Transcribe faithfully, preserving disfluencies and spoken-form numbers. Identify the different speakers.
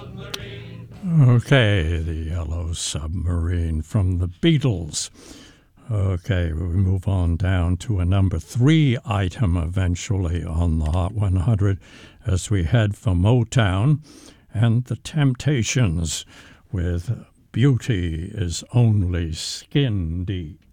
Speaker 1: Okay, the Yellow Submarine from the Beatles. Okay, we move on down to a number three item eventually on the Hot one hundred as we head for Motown and the Temptations with Beauty is Only Skin Deep.